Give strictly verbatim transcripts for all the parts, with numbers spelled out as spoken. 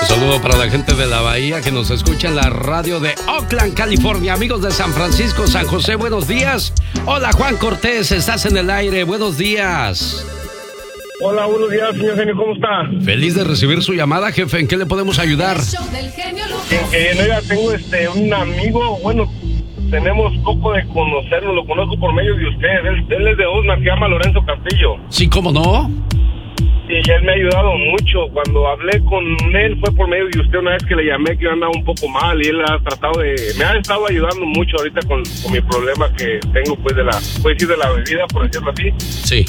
Un saludo para la gente de la Bahía que nos escucha en la radio de Oakland, California. Amigos de San Francisco, San José, buenos días. Hola, Juan Cortés, estás en el aire, buenos días. Hola, buenos días, señor genio, ¿cómo está? Feliz de recibir su llamada, jefe. ¿En qué le podemos ayudar? Que, que no, ya tengo este, un amigo, bueno, tenemos poco de conocerlo, lo conozco por medio de usted. Él, él es de Osna, se llama Lorenzo Castillo. Sí, ¿cómo no? Sí, él me ha ayudado mucho. Cuando hablé con él fue por medio de usted una vez que le llamé que yo andaba un poco mal y él ha tratado de... Me ha estado ayudando mucho ahorita con, con mi problema que tengo, pues, de la... Puede decir de la bebida, por decirlo así. Sí.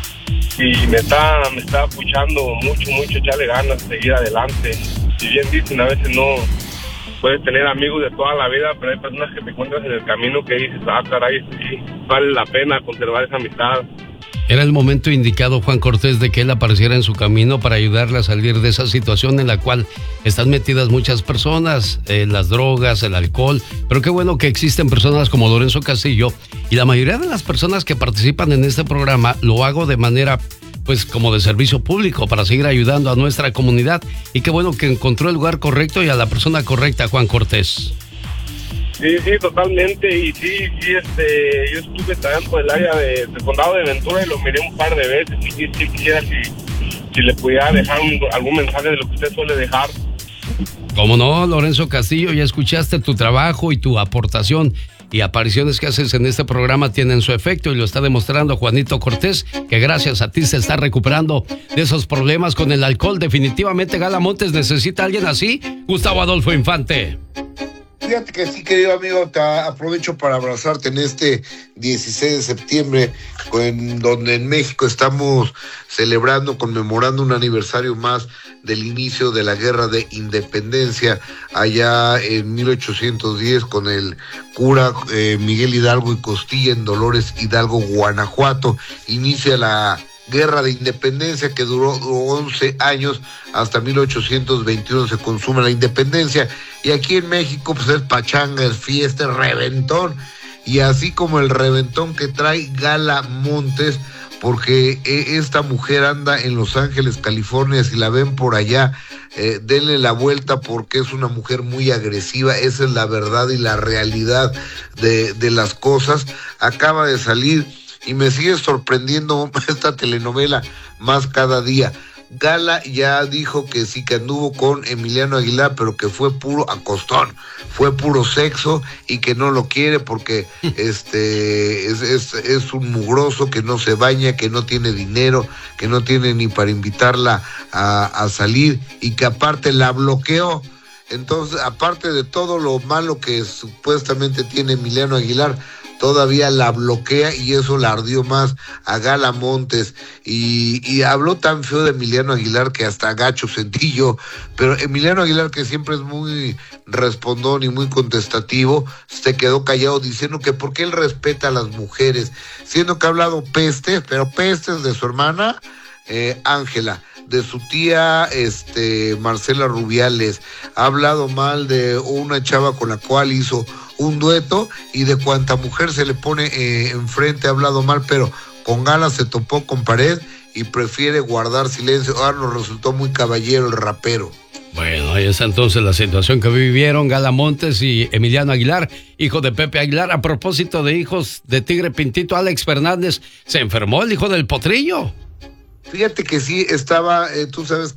Y me está, me está apoyando mucho, mucho, echarle ganas, seguir adelante. Si bien dicen, a veces no puedes tener amigos de toda la vida, pero hay personas que te encuentras en el camino que dices, ah, caray, sí, vale la pena conservar esa amistad. Era el momento indicado, Juan Cortés, de que él apareciera en su camino para ayudarle a salir de esa situación en la cual están metidas muchas personas, eh, las drogas, el alcohol. Pero qué bueno que existen personas como Lorenzo Castillo, y la mayoría de las personas que participan en este programa lo hago de manera, pues, como de servicio público para seguir ayudando a nuestra comunidad. Y qué bueno que encontró el lugar correcto y a la persona correcta, Juan Cortés. Sí, sí, totalmente, y sí, sí, este, yo estuve trabajando en el área de, del condado de Ventura y lo miré un par de veces, y sí, sí quisiera si, si le pudiera dejar un, algún mensaje de lo que usted suele dejar. Cómo no, Lorenzo Castillo, ya escuchaste tu trabajo y tu aportación y apariciones que haces en este programa tienen su efecto y lo está demostrando Juanito Cortés, que gracias a ti se está recuperando de esos problemas con el alcohol. Definitivamente Gala Montes necesita a alguien así. Gustavo Adolfo Infante. Fíjate que sí, querido amigo, te aprovecho para abrazarte en este dieciséis de septiembre, en donde en México estamos celebrando, conmemorando un aniversario más del inicio de la Guerra de Independencia, allá en mil ochocientos diez, con el cura eh, Miguel Hidalgo y Costilla en Dolores Hidalgo, Guanajuato. Inicia la Guerra de Independencia que duró once años, hasta mil ochocientos veintiuno se consume la independencia, y aquí en México pues es pachanga, es fiesta, es reventón, y así como el reventón que trae Gala Montes, porque esta mujer anda en Los Ángeles, California. Si la ven por allá, eh, denle la vuelta porque es una mujer muy agresiva. Esa es la verdad y la realidad de, de las cosas. Acaba de salir y me sigue sorprendiendo esta telenovela más cada día. Gala ya dijo que sí, que anduvo con Emiliano Aguilar, pero que fue puro acostón, fue puro sexo, y que no lo quiere porque este es, es, es un mugroso, que no se baña, que no tiene dinero, que no tiene ni para invitarla a, a salir, y que aparte la bloqueó. Entonces, aparte de todo lo malo que supuestamente tiene Emiliano Aguilar, todavía la bloquea, y eso la ardió más a Gala Montes, y, y habló tan feo de Emiliano Aguilar que hasta gacho sentí yo. Pero Emiliano Aguilar, que siempre es muy respondón y muy contestativo, se quedó callado diciendo que por qué él respeta a las mujeres, siendo que ha hablado pestes, pero pestes de su hermana Ángela, eh, de su tía este Marcela Rubiales, ha hablado mal de una chava con la cual hizo un dueto, y de cuanta mujer se le pone eh, enfrente ha hablado mal, pero con Gala se topó con pared y prefiere guardar silencio. Ahora nos resultó muy caballero el rapero. Bueno, ahí está entonces la situación que vivieron Gala Montes y Emiliano Aguilar, hijo de Pepe Aguilar. A propósito de hijos de Tigre Pintito, Alex Fernández, ¿se enfermó el hijo del potrillo? Fíjate que sí, estaba, eh, tú sabes